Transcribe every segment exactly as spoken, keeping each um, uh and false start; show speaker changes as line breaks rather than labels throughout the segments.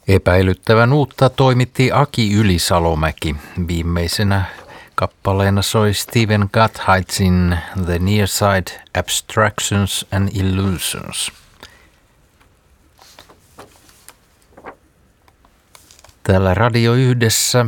Epäilyttävän uutta toimitti Aki Ylisalomäki. Viimeisenä kappaleena soi Stephen Gottheitsin The Near Side, Abstractions and Illusions. Täällä Radio Yhdessä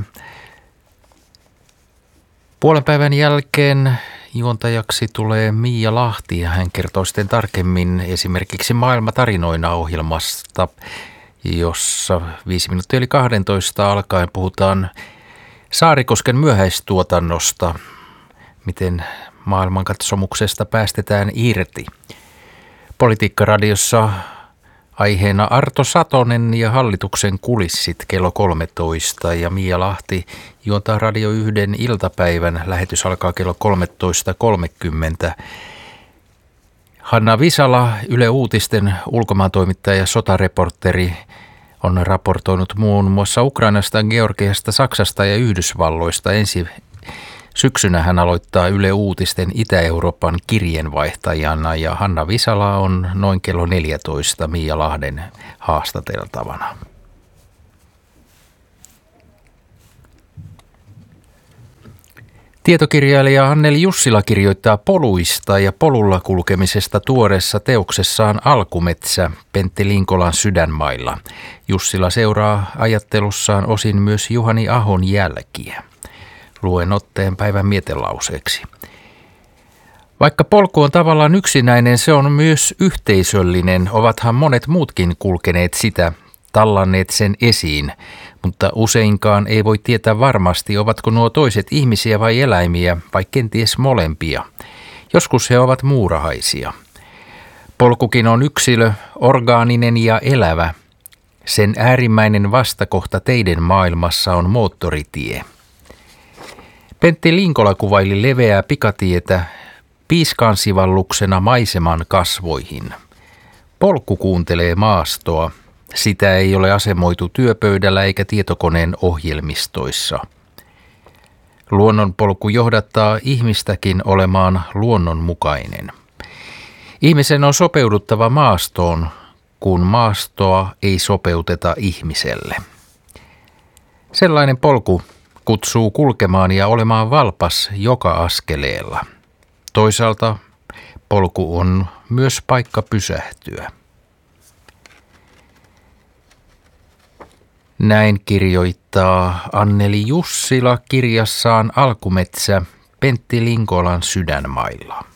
puolen päivän jälkeen juontajaksi tulee Miia Lahti ja hän kertoo sitten tarkemmin esimerkiksi Maailmatarinoina -ohjelmasta, jossa viisi minuuttia yli kahdentoista alkaen puhutaan Saarikosken myöhäistuotannosta, miten maailmankatsomuksesta päästetään irti. Politiikkaradiossa aiheena Arto Satonen ja hallituksen kulissit kello kolmetoista ja Miia Lahti juontaa Radio yhden iltapäivän. Lähetys alkaa kello kolmetoista kolmekymmentä. Hanna Visala, Yle Uutisten ulkomaantoimittaja ja sotareporteri, on raportoinut muun muassa Ukrainasta, Georgiasta, Saksasta ja Yhdysvalloista. Ensi syksynä hän aloittaa Yle Uutisten Itä-Euroopan kirjeenvaihtajana ja Hanna Visala on noin kello neljätoista Miia Lahden haastateltavana. Tietokirjailija Anneli Jussila kirjoittaa poluista ja polulla kulkemisesta tuoreessa teoksessaan Alkumetsä Pentti Linkolan sydänmailla. Jussila seuraa ajattelussaan osin myös Juhani Ahon jälkiä. Luen otteen päivän mietelauseeksi. Vaikka polku on tavallaan yksinäinen, se on myös yhteisöllinen. Ovathan monet muutkin kulkeneet sitä, tallanneet sen esiin, mutta useinkaan ei voi tietää varmasti, ovatko nuo toiset ihmisiä vai eläimiä, vai kenties molempia. Joskus he ovat muurahaisia. Polkukin on yksilö, orgaaninen ja elävä. Sen äärimmäinen vastakohta teiden maailmassa on moottoritie. Pentti Linkola kuvaili leveää pikatietä piiskaansivalluksena maiseman kasvoihin. Polku kuuntelee maastoa. Sitä ei ole asemoitu työpöydällä eikä tietokoneen ohjelmistoissa. Luonnonpolku johdattaa ihmistäkin olemaan luonnonmukainen. Ihmisen on sopeuduttava maastoon, kun maastoa ei sopeuteta ihmiselle. Sellainen polku kutsuu kulkemaan ja olemaan valpas joka askeleella. Toisaalta polku on myös paikka pysähtyä. Näin kirjoittaa Anneli Jussila kirjassaan Alkumetsä Pentti Linkolan sydänmailla.